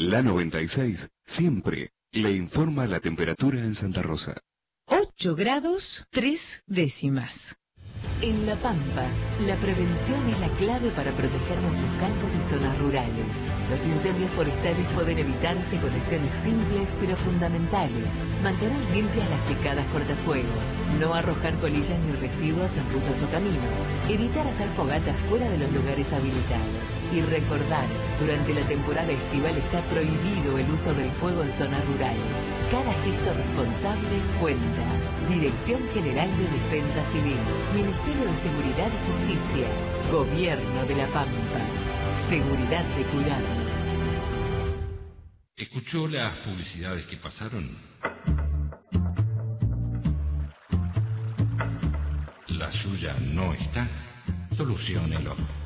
La 96 siempre le informa la temperatura en Santa Rosa. 8 grados 3 décimas. En La Pampa, la prevención es la clave para proteger nuestros campos y zonas rurales. Los incendios forestales pueden evitarse con acciones simples pero fundamentales. Mantener limpias las picadas cortafuegos, no arrojar colillas ni residuos en rutas o caminos, evitar hacer fogatas fuera de los lugares habilitados y recordar, durante la temporada estival está prohibido el uso del fuego en zonas rurales. Cada gesto responsable cuenta. Dirección General de Defensa Civil, Ministerio de Seguridad y Justicia, Gobierno de La Pampa. Seguridad de cuidarnos. ¿Escuchó las publicidades que pasaron? ¿La suya no está? Soluciónelo.